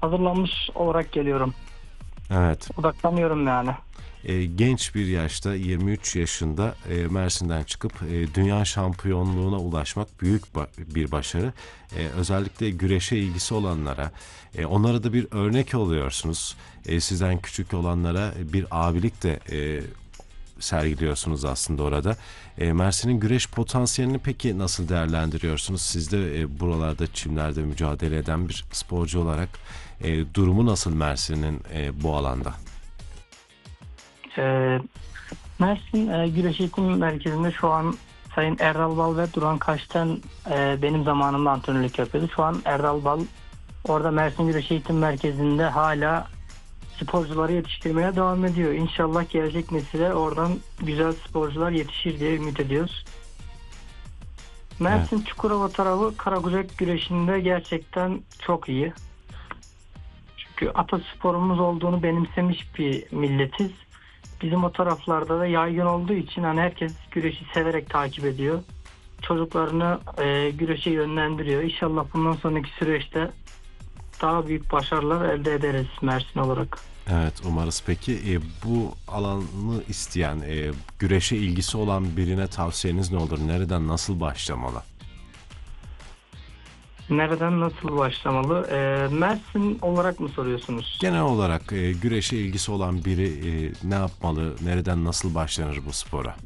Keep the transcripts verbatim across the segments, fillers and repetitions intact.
hazırlanmış olarak geliyorum. Evet. Odaklanıyorum yani. E, genç bir yaşta, yirmi üç yaşında e, Mersin'den çıkıp e, dünya şampiyonluğuna ulaşmak büyük ba- bir başarı. E, özellikle güreşe ilgisi olanlara, e, onlara da bir örnek oluyorsunuz. E, sizden küçük olanlara bir abilik de e, sergiliyorsunuz aslında orada. E, Mersin'in güreş potansiyelini peki nasıl değerlendiriyorsunuz? Siz de e, buralarda çimlerde mücadele eden bir sporcu olarak e, durumu nasıl Mersin'in e, bu alanda? Ee, Mersin e, Güreş Eğitim Merkezi'nde şu an Sayın Erdal Bal ve Duran Kaş'tan e, benim zamanımda antrenörlük yapıyordu. Şu an Erdal Bal orada Mersin Güreş Eğitim Merkezi'nde hala sporcuları yetiştirmeye devam ediyor. İnşallah gelecek nesile oradan güzel sporcular yetişir diye ümit ediyoruz. Evet. Mersin Çukurova tarafı Karakucak güreşinde gerçekten çok iyi. Çünkü atasporumuz olduğunu benimsemiş bir milletiz. Bizim o taraflarda da yaygın olduğu için hani herkes güreşi severek takip ediyor. Çocuklarını e, güreşe yönlendiriyor. İnşallah bundan sonraki süreçte daha büyük başarılar elde ederiz Mersin olarak. Evet, umarız. Peki e, bu alanı isteyen, e, güreşe ilgisi olan birine tavsiyeniz ne olur? Nereden, nasıl başlamalı? Nereden nasıl başlamalı? E, Mersin olarak mı soruyorsunuz? Genel olarak e, güreşe ilgisi olan biri e, ne yapmalı? Nereden, nasıl başlanır bu spora?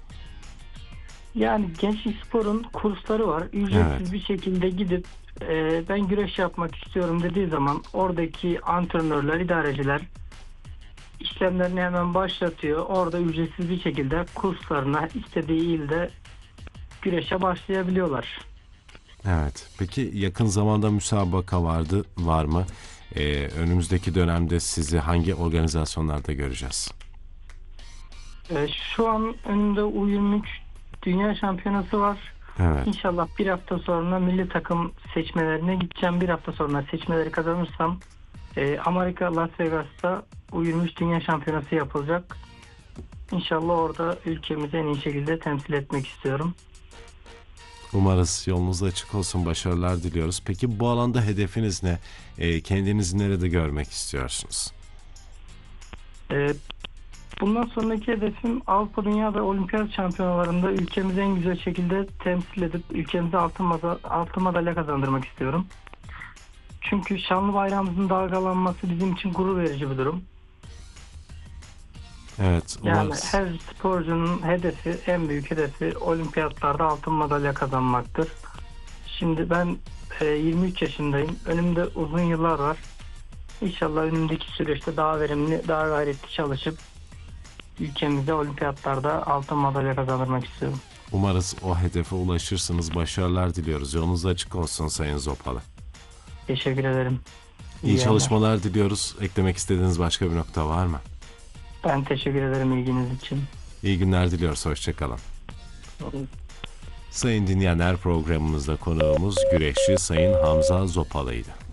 Yani Gençlik Spor'un kursları var. Ücretsiz Evet, bir şekilde gidip e, ben güreş yapmak istiyorum dediği zaman oradaki antrenörler, idareciler işlemlerini hemen başlatıyor. Orada ücretsiz bir şekilde kurslarına istediği ilde güreşe başlayabiliyorlar. evet. Peki yakın zamanda müsabaka vardı, var mı? E, önümüzdeki dönemde sizi hangi organizasyonlarda göreceğiz? E, şu an önümde U yirmi üç Dünya Şampiyonası var. Evet, İnşallah bir hafta sonra milli takım seçmelerine gideceğim. Bir hafta sonra seçmeleri kazanırsam e, Amerika Las Vegas'ta U yirmi üç Dünya Şampiyonası yapılacak. İnşallah orada ülkemizi en iyi şekilde temsil etmek istiyorum. umarız yolunuz açık olsun, başarılar diliyoruz. Peki bu alanda hedefiniz ne? E, kendinizi nerede görmek istiyorsunuz? E, Bundan sonraki hedefim Avrupa Dünya ve Olimpiyat Şampiyonalarında ülkemizi en güzel şekilde temsil edip ülkemize altın, mada- altın madalya kazandırmak istiyorum. Çünkü şanlı bayrağımızın dalgalanması bizim için gurur verici bir durum. Evet, Yani umarız. her sporcunun hedefi, en büyük hedefi olimpiyatlarda altın madalya kazanmaktır. Şimdi ben e, yirmi üç yaşındayım. Önümde uzun yıllar var. İnşallah önümdeki süreçte daha verimli, daha gayretli çalışıp ülkemize olimpiyatlarda altın madalya kazandırmak istiyorum. Umarız o hedefe ulaşırsınız. Başarılar diliyoruz. Yolunuz açık olsun Sayın Zopalı. Teşekkür ederim. İyi İyi yayınlar. çalışmalar diliyoruz. Eklemek istediğiniz başka bir nokta var mı? Ben teşekkür ederim ilginiz için. İyi günler diliyoruz. Hoşçakalın. Sayın dinleyenler, programımızda konuğumuz güreşçi Sayın Hamza Zopalı'ydı.